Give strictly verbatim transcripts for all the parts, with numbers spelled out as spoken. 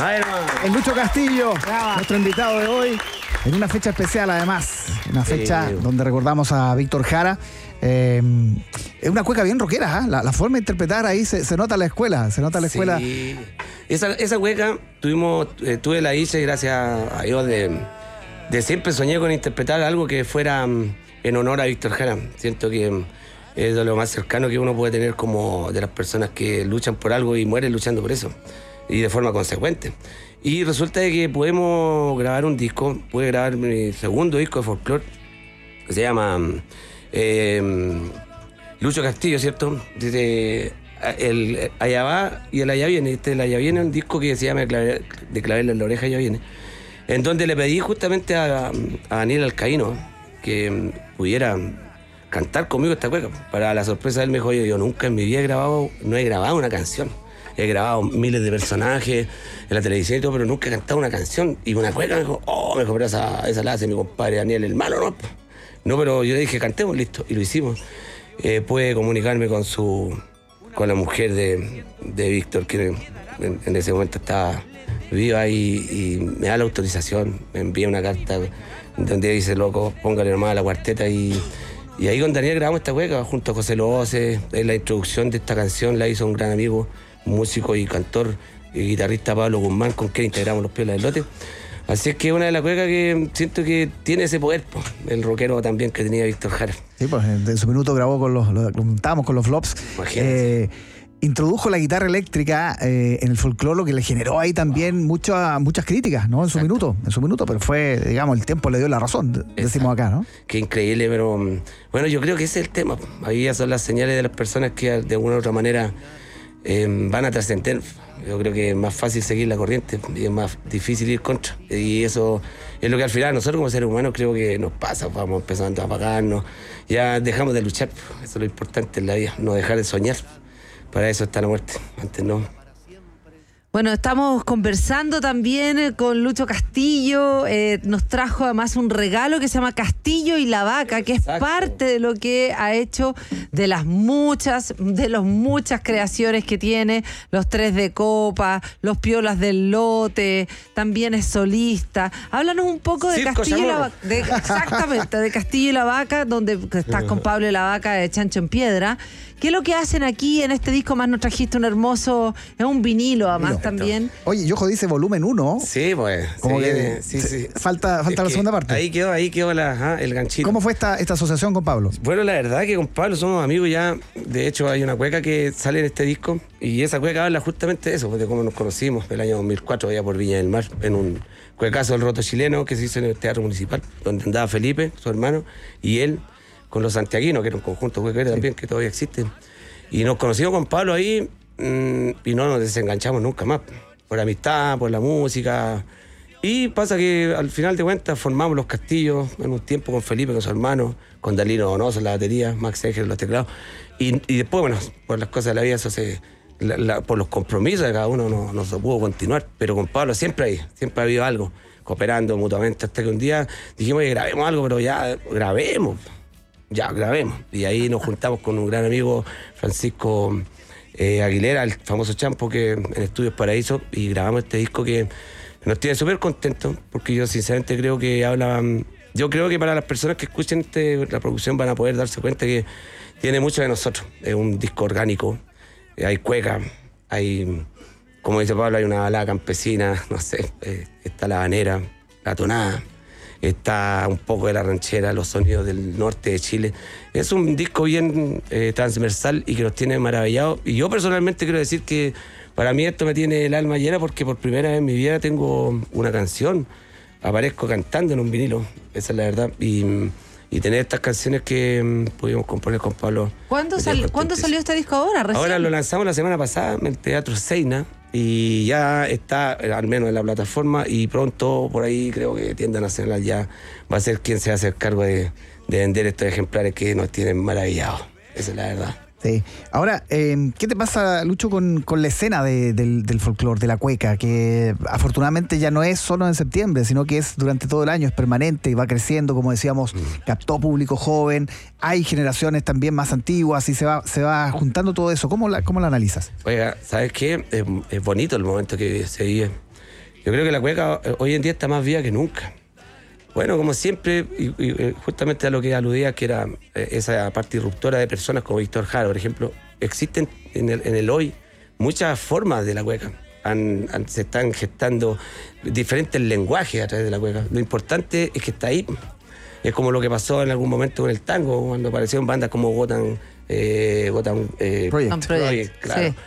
A ver, hermano. El Lucho Castillo, Brava. nuestro invitado de hoy, en una fecha especial además, una fecha Sí. donde recordamos a Víctor Jara. Eh, es una cueca bien rockera, ¿eh? la, la forma de interpretar ahí se, se nota la escuela, se nota la escuela. Sí. Esa, esa cueca tuvimos, eh, tuve la dicha y gracias a Dios de, de siempre soñé con interpretar algo que fuera mm, en honor a Víctor Jara. Siento que mm, es de lo más cercano que uno puede tener como de las personas que luchan por algo y mueren luchando por eso. Y de forma consecuente. Y resulta de que podemos grabar un disco, pude grabar mi segundo disco de folclore, que se llama eh, Lucho Castillo, ¿cierto? Desde el Allá va y el Allá viene. Este el Allá viene es un disco que se llama De clavel, de clavel en la oreja Allá viene, en donde le pedí justamente a, a Daniel Alcaíno que pudiera cantar conmigo esta cueca. Para la sorpresa de él me dijo, yo, yo nunca en mi vida he grabado, no he grabado una canción. He grabado miles de personajes en la televisión y todo, pero nunca he cantado una canción. Y una cueca me dijo, oh, me dijo, pero esa, esa la hace mi compadre Daniel, el malo, ¿no? No, pero yo le dije, cantemos, listo. Y lo hicimos. Eh, pude comunicarme con su con la mujer de, de Víctor, que en, en ese momento estaba viva y, y me da la autorización. Me envía una carta donde dice, loco, póngale nomás a la cuarteta y... Y ahí con Daniel grabamos esta cueca junto a José Loce. La introducción de esta canción la hizo un gran amigo, músico y cantor y guitarrista Pablo Guzmán, con quien integramos Los Piolas del Lote. Así es que una de las cuecas que siento que tiene ese poder, pues, el rockero también que tenía Víctor Jara. Sí, pues en su minuto grabó con los, lo contábamos con los Flops. Imagínate. Eh, introdujo la guitarra eléctrica eh, en el folclore, lo que le generó ahí también mucha, muchas críticas, ¿no? En su Exacto. minuto, en su minuto, pero fue, digamos, el tiempo le dio la razón, decimos Exacto. acá, ¿no? Qué increíble, pero bueno, yo creo que ese es el tema. Ahí ya son las señales de las personas que de alguna u otra manera eh, van a trascender. Yo creo que es más fácil seguir la corriente y es más difícil ir contra. Y eso es lo que al final nosotros como seres humanos creo que nos pasa. Vamos empezando a apagarnos, ya dejamos de luchar. Eso es lo importante en la vida, no dejar de soñar. Para eso está la muerte, antes no. Bueno, estamos conversando también con Lucho Castillo. Eh, nos trajo además un regalo que se llama Castillo y la Vaca, que es Exacto. parte de lo que ha hecho de las muchas, de las muchas creaciones que tiene, los tres de copa, los Piolas del Lote, también es solista. Háblanos un poco de Circo Castillo y la Chamorro. Vaca. De, exactamente, de Castillo y la Vaca, donde estás con Pablo y la Vaca de Chancho en Piedra. ¿Qué es lo que hacen aquí en este disco? Más nos trajiste un hermoso, es un vinilo además Vinilo. también. Oye, yo dice volumen uno. Sí, pues. Como se que viene, sí, se- sí. falta- falta Es la que segunda parte. Ahí quedó, ahí quedó la, ajá, el ganchito. ¿Cómo fue esta, esta asociación con Pablo? Bueno, la verdad que con Pablo somos amigos ya. De hecho, hay una cueca que sale en este disco y esa cueca habla justamente de eso, de cómo nos conocimos el año dos mil cuatro allá por Viña del Mar, en un cuecazo del roto chileno que se hizo en el Teatro Municipal, donde andaba Felipe, su hermano, y él con los santiaguinos, que era un conjunto cuequero sí. también, que todavía existe. Y nos conocimos con Pablo ahí mmm, y no nos desenganchamos nunca más, por amistad, por la música. Y pasa que al final de cuentas formamos Los Castillos en un tiempo con Felipe, con su hermano, con Dalino Donoso en la batería, Max Eger en los teclados. Y, y después, bueno, por las cosas de la vida, eso se, la, la, por los compromisos de cada uno no, no se pudo continuar. Pero con Pablo siempre hay, siempre ha habido algo, cooperando mutuamente, hasta que un día dijimos, oye, grabemos algo, pero ya grabemos, ya grabemos. Y ahí nos juntamos con un gran amigo, Francisco eh, Aguilera, el famoso Champo, que en Estudios Paraíso, y grabamos este disco que nos tiene súper contentos, porque yo sinceramente creo que habla... Yo creo que para las personas que escuchen este, la producción van a poder darse cuenta que tiene mucho de nosotros. Es un disco orgánico, hay cueca, hay, como dice Pablo, hay una balada campesina, no sé, eh, está la habanera, la tonada, está un poco de la ranchera, los sonidos del norte de Chile. Es un disco bien eh, transversal y que nos tiene maravillados. Y yo personalmente quiero decir que para mí esto me tiene el alma llena porque por primera vez en mi vida tengo una canción. Aparezco cantando en un vinilo, esa es la verdad. Y, y tener estas canciones que um, pudimos componer con Pablo. ¿Cuándo, sal, ¿cuándo salió este disco ahora? ¿Recién? Ahora lo lanzamos la semana pasada en el Teatro Seina y ya está, al menos en la plataforma, y pronto por ahí creo que Tienda Nacional ya va a ser quien se va a hacer cargo de, de vender estos ejemplares que nos tienen maravillados. Esa es la verdad. Sí. Ahora, eh, ¿qué te pasa, Lucho, con, con la escena de, del, del folclore, de la cueca? Que afortunadamente ya no es solo en septiembre, sino que es durante todo el año, es permanente y va creciendo, como decíamos, mm. captó público joven, hay generaciones también más antiguas y se va, se va juntando todo eso. ¿Cómo la, cómo la analizas? Oiga, ¿sabes qué? Es, es bonito el momento que se vive. Yo creo que la cueca hoy en día está más viva que nunca. Bueno, como siempre, y, y justamente a lo que aludía, que era esa parte disruptora de personas como Víctor Jara, por ejemplo, existen en el, en el hoy muchas formas de la cueca. Han, han, se están gestando diferentes lenguajes a través de la cueca. Lo importante es que está ahí. Es como lo que pasó en algún momento con el tango, cuando aparecieron bandas como Gotham, eh, Gotham eh, Project. Project, claro. Sí.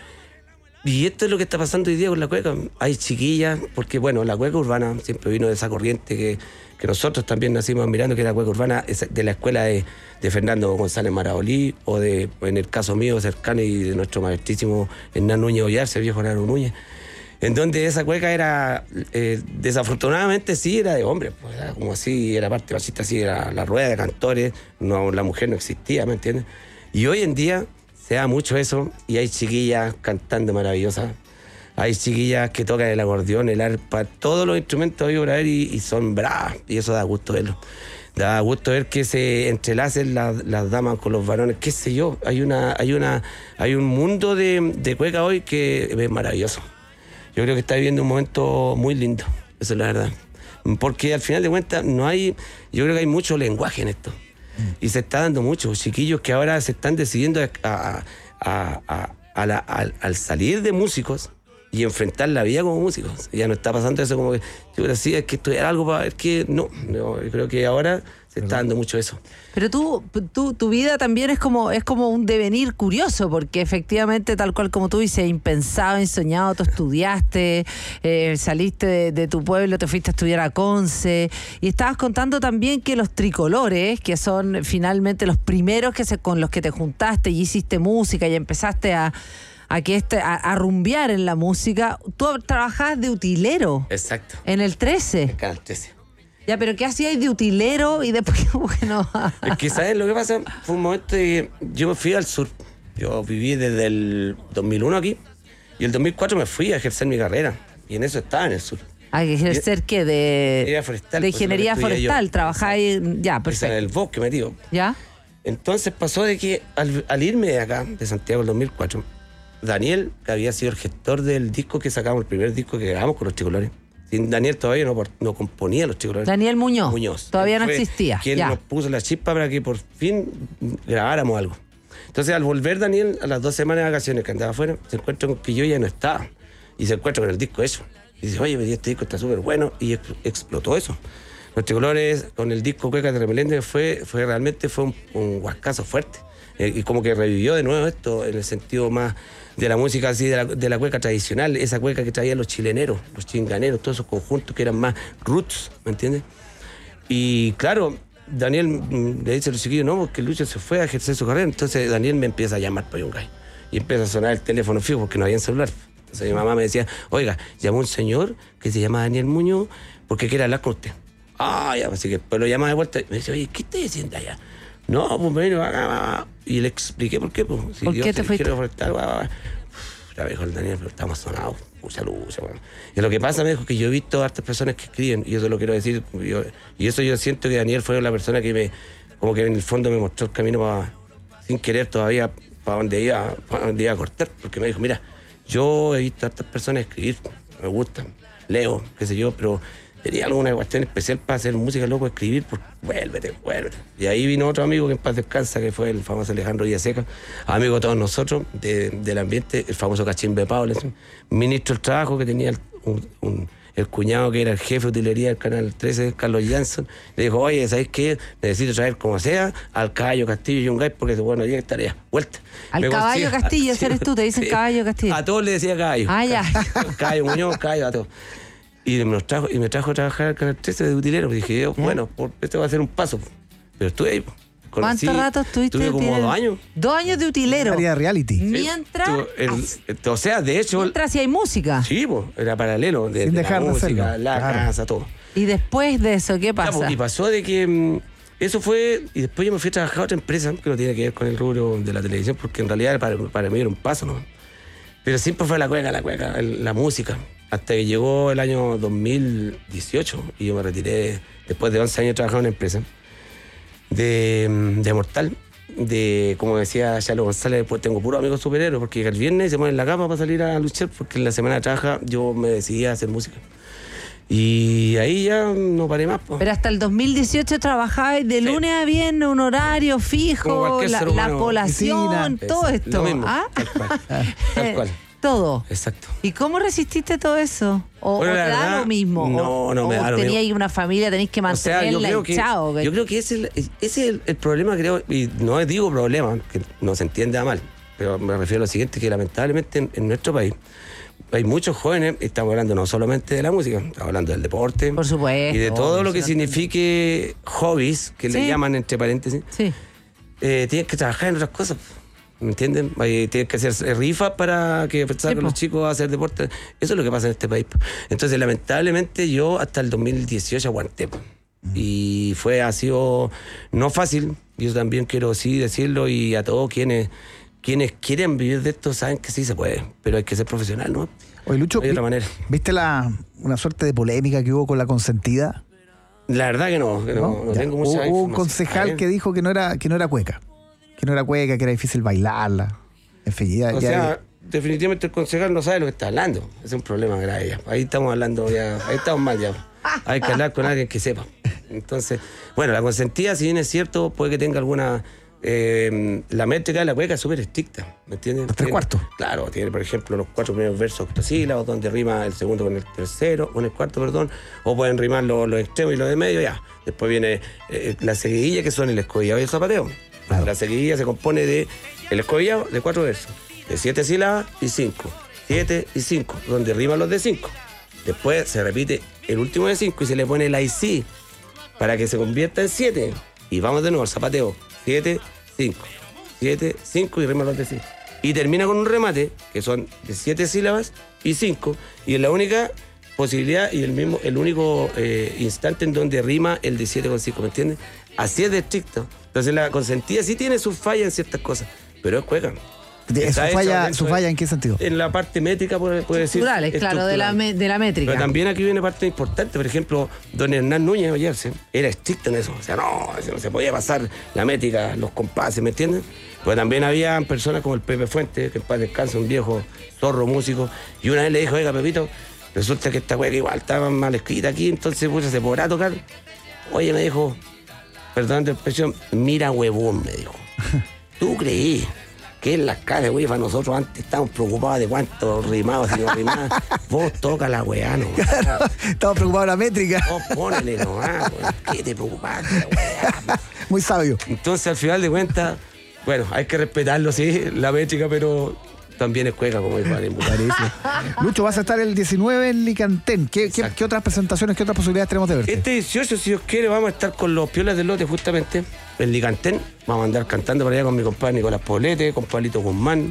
Y esto es lo que está pasando hoy día con la cueca. Hay chiquillas, porque bueno, la cueca urbana siempre vino de esa corriente que, que nosotros también nacimos admirando, que era la cueca urbana de la escuela de, de Fernando González Marabolí, o de, en el caso mío, cercano, y de nuestro maestrísimo Hernán Núñez Ollarse, el viejo Hernán Núñez, en donde esa cueca era, eh, desafortunadamente sí, era de hombres, pues, era como así, era parte machista, así, era la rueda de cantores, no, la mujer no existía, ¿me entiendes? Y hoy en día se da mucho eso, y hay chiquillas cantando maravillosas, hay chiquillas que tocan el acordeón, el arpa, todos los instrumentos hoy por haber, y, y son bravas, y eso da gusto verlo. Da gusto ver que se entrelacen las, las damas con los varones, qué sé yo, hay una, hay una, hay un mundo de, de cueca hoy que es maravilloso. Yo creo que está viviendo un momento muy lindo, eso es la verdad. Porque al final de cuentas no hay, yo creo que hay mucho lenguaje en esto. Y se está dando mucho, chiquillos que ahora se están decidiendo a, a, a, a, a la, a, al salir de músicos y enfrentar la vida como músicos. Ya no está pasando eso como que yo decía, es que estudiar algo para ver que no, no, yo creo que ahora se está dando mucho eso. Pero tú, tú, tu vida también es como, es como un devenir curioso, porque efectivamente, tal cual como tú dices, impensado, insoñado, tú estudiaste, eh, saliste de, de tu pueblo, te fuiste a estudiar a Conce, y estabas contando también que los tricolores, que son finalmente los primeros que se, con los que te juntaste y hiciste música y empezaste a a que este, a, a rumbear en la música, tú trabajabas de utilero. Exacto. En el trece. En Canal trece. Ya, pero ¿qué hacías de utilero y después bueno? Es que, ¿sabes lo que pasa? Fue un momento que yo me fui al sur. Yo viví desde el dos mil uno aquí, y el dos mil cuatro me fui a ejercer mi carrera, y en eso estaba en el sur. ¿A ejercer qué? De ingeniería forestal. De ingeniería forestal, trabajáis, ya, perfecto. En el bosque metido. ¿Ya? Entonces pasó de que al, al irme de acá, de Santiago el dos mil cuatro, Daniel, que había sido el gestor del disco que sacamos, el primer disco que grabamos con los Tricolores. Sin Daniel todavía no, no componía los Tricolores. Daniel Muñoz. Muñoz. Todavía no existía. Quien ya. nos puso la chispa para que por fin grabáramos algo. Entonces, al volver Daniel, a las dos semanas de vacaciones que andaba afuera, se encuentra con que yo ya no estaba. Y se encuentra con el disco hecho. Y dice, oye, este disco está súper bueno. Y ex- explotó eso. Los Tricolores, con el disco Cueca de Remelende, fue, fue realmente fue un, un guascazo fuerte. Eh, y como que revivió de nuevo esto en el sentido más de la música así, de la, de la cueca tradicional, esa cueca que traían los chileneros, los chinganeros, todos esos conjuntos que eran más roots, ¿me entiendes? Y claro, Daniel mm, le dice a los chiquillos, no, porque Lucho se fue a ejercer su carrera. Entonces Daniel me empieza a llamar para Yungay. Y empieza a sonar el teléfono fijo porque no había celular. Entonces mi mamá me decía, oiga, llamó un señor que se llama Daniel Muñoz porque quiere hablar con usted. Ah, ya, así que después lo llama de vuelta y me dice, oye, ¿qué estás diciendo allá? No, pues bueno, acá, y le expliqué por qué. Pues, si ¿Por qué te fuiste? Quiero forestar, va, va. Ya me dijo el Daniel, pero estamos sonados, mucha luz. Bueno. Y lo que pasa, me dijo, que yo he visto a hartas personas que escriben, y eso lo quiero decir, yo, y eso yo siento que Daniel fue la persona que me, como que en el fondo me mostró el camino para, sin querer todavía, para donde iba, para donde iba a cortar, porque me dijo, mira, yo he visto a hartas personas escribir, me gustan, leo, qué sé yo, pero tenía alguna cuestión especial para hacer música, loco, escribir, pues vuélvete, vuélvete. Y ahí vino otro amigo que en paz descansa, que fue el famoso Alejandro Villaseca, amigo de todos nosotros, de, del ambiente, el famoso Cachimbe Pablo, ministro del Trabajo, que tenía el, un, un, el cuñado que era el jefe de utilería del Canal trece, Carlos Jansson. Le dijo, oye, ¿sabes qué? Necesito traer como sea al Caballo Castillo y Yungay, porque bueno, llega tarea, vuelta. Al Me Caballo consigue, Castillo, ese eres tú, te dicen sí, Caballo Castillo. A todos le decía Caballo. Ah, ya. Caballo Muñoz, Caballo, a todos. Y me, trajo, y me trajo a trabajar al Canal trece de utilero. Dije yo, bueno, por, esto va a ser un paso. Pero estuve ahí. ¿Cuánto rato estuviste? Estuve como dos años. Dos años de utilero. Área de reality. Mientras. El, el, o sea, de hecho. Mientras si hay música. Sí, pues, era paralelo. De, Sin de dejar la de música, hacerlo. la Claro. casa, todo. Y después de eso, ¿qué pasa? Ya, pues, y pasó de que. mm, Eso fue. Y después yo me fui a trabajar a otra empresa que no tiene que ver con el rubro de la televisión, porque en realidad para, para mí era un paso, ¿no? Pero siempre fue la cueca, la cueca, el- la música. Hasta que llegó el año dos mil dieciocho y yo me retiré después de once años de trabajar en una empresa de, de Mortal. de, como decía Chalo González, después tengo puros amigos superhéroes, porque el viernes se ponen en la cama para salir a luchar, porque en la semana de trabaja yo me decidí a hacer música. Y ahí ya no paré más. Po. Pero hasta el dos mil dieciocho trabajabais de Sí. lunes a viernes, un horario Como fijo, cualquier la, ser la humano. colación, Exacto. todo Es- esto. Lo mismo, ¿Ah? tal cual. Tal cual. Todo. Exacto. ¿Y cómo resististe todo eso? ¿O, Bueno, o la te da verdad, lo mismo? no, ¿O, no me o da lo teníais mismo. una familia, tenéis que O sea, yo mantenerla creo y que, chao? que- yo creo que ese es, el, ese es el, el problema, creo, y no digo problema, que no se entienda mal, pero me refiero a lo siguiente, que lamentablemente en, en nuestro país hay muchos jóvenes, estamos hablando no solamente de la música, estamos hablando del deporte. Por supuesto, Y de todo obvio, lo que sí lo signifique hobbies, que Sí. le llaman entre paréntesis, Sí. eh, tienes que trabajar en otras cosas. ¿Me entienden? Ahí tienes que hacer rifas para que Sí, salgan po. los chicos a hacer deporte. Eso es lo que pasa en este país. Entonces, lamentablemente, yo hasta el dos mil dieciocho aguanté. po. Y fue, ha sido no fácil. Yo también quiero sí decirlo, y a todos quienes, quienes quieren vivir de esto saben que sí se puede, pero hay que ser profesional, ¿no? Oye, Lucho, No hay otra vi- manera. ¿viste la, una suerte de polémica que hubo con la consentida? La verdad que no, que no, no Ya. tengo mucha Hubo, hubo un información. A concejal ver. que dijo que no era que no era cueca, que no era cueca, que era difícil bailarla. En fin, ya, O ya- sea, definitivamente el concejal no sabe lo que está hablando. Ese es un problema grave ya. Ahí estamos hablando ya, ahí estamos mal ya. Hay que hablar con alguien que sepa. Entonces, bueno, la consentida, si bien es cierto, puede que tenga alguna... eh, la métrica de la cueca es súper estricta, ¿me entiendes? Los tres Tiene- cuartos. Claro, tiene, por ejemplo, los cuatro primeros versos octosílabos, donde rima el segundo con el tercero, con el cuarto, perdón, o pueden rimar los, los extremos y los de medio, ya. Después viene eh, la seguidilla, que son el escobillado y el zapateo. Claro. La seguidilla se compone de el escobillado de cuatro versos, de siete sílabas y cinco, siete y cinco, donde riman los de cinco. Después se repite el último de cinco y se le pone la I C para que se convierta en siete. Y vamos de nuevo al zapateo, siete, cinco, siete, cinco y riman los de cinco. Y termina con un remate, que son de siete sílabas y cinco, y es la única posibilidad y el mismo, el único eh, instante en donde rima el de siete con cinco, ¿me entiendes? Así es de estricto. Entonces la consentida sí tiene sus fallas en ciertas cosas, pero es cueca. de- ¿Su Está hecho falla, dentro ¿Su de- falla en qué sentido? En la parte métrica, puede, puede decir. Estructurales, claro, de la, me- de la métrica. Pero también aquí viene parte importante. Por ejemplo, don Hernán Núñez Oyarse era estricto en eso. O sea, no, no se podía pasar la métrica, los compases, ¿me entienden? Pero también había personas como el Pepe Fuente, que en paz descansa, un viejo zorro músico, y una vez le dijo, oiga, Pepito, resulta que esta hueá que igual estaba mal escrita aquí, entonces pues, se podrá tocar. Oye, me dijo, perdón de expresión, mira huevón, me dijo. ¿Tú creí que en las calles, güey, para nosotros antes estábamos preocupados de cuánto rimaba, si no rimaba? Vos toca la weá, no. Estaba preocupado de la métrica. Vos ponele nomás, güey. ¿Qué te preocupas de la weá? Muy sabio. Entonces, al final de cuentas, bueno, hay que respetarlo, sí, la métrica, pero también es cueca, como dijo Ari. Lucho, vas a estar el diecinueve en Licantén. ¿Qué, qué, Exacto. qué otras presentaciones, qué otras posibilidades tenemos de verte? Este dieciocho, si Dios quiere, vamos a estar con los Piolas del Lote, justamente, en Licantén. Vamos a andar cantando por allá con mi compadre Nicolás Poblete, con Pablito Guzmán,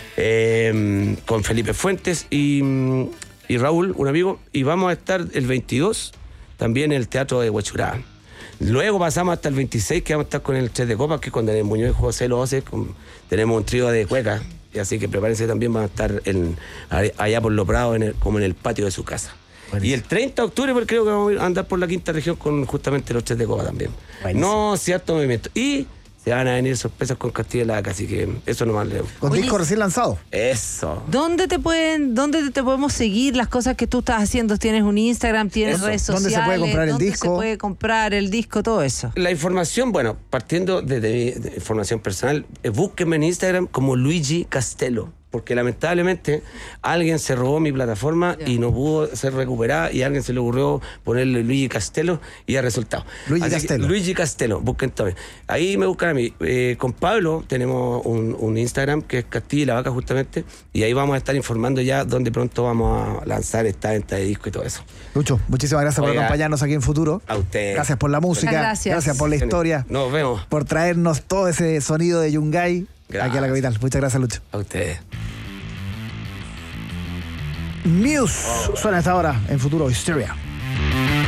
eh, con Felipe Fuentes y, y Raúl, un amigo. Y vamos a estar el veintidós también en el Teatro de Huachurá. Luego pasamos hasta el veintiséis, que vamos a estar con el Tres de Copas, que es con Daniel Muñoz y José Loce. Con, tenemos un trío de cuecas, y así que prepárense, también van a estar en, allá por Los Prados, en el, como en el patio de su casa. Buenísimo. Y el treinta de octubre, porque creo que vamos a andar por la quinta región con justamente los Tres de Copa también. Buenísimo. No cierto movimiento. Y se van a venir sorpresas con Castilla y la Vaca, así que eso nomás leo. Con Oye, disco recién lanzado. Eso. ¿Dónde te pueden, dónde te podemos seguir las cosas que tú estás haciendo? ¿Tienes un Instagram? ¿Tienes Eso. redes ¿Dónde sociales? se puede comprar el ¿Dónde disco? se puede comprar el disco? Todo eso. La información, bueno, partiendo de, de, de información personal, eh, búsquenme en Instagram como Luigi Castelo, porque lamentablemente alguien se robó mi plataforma Ya. y no pudo ser recuperada, y a alguien se le ocurrió ponerle Luigi Castelo y ha resultado. Luigi Así que, Castelo. Luigi Castelo, busquen también. Ahí me buscan a mí. Eh, con Pablo tenemos un, un Instagram que es Castilla y la Vaca justamente, y ahí vamos a estar informando ya dónde pronto vamos a lanzar esta venta de disco y todo eso. Lucho, muchísimas gracias por Oiga. acompañarnos aquí en Futuro. A usted. Gracias por la música. Muchas gracias. por la historia. Nos vemos. Por traernos todo ese sonido de Yungay aquí a la capital. Muchas gracias, Lucho. A ustedes. Muse suena hasta ahora en Futuro Hysteria.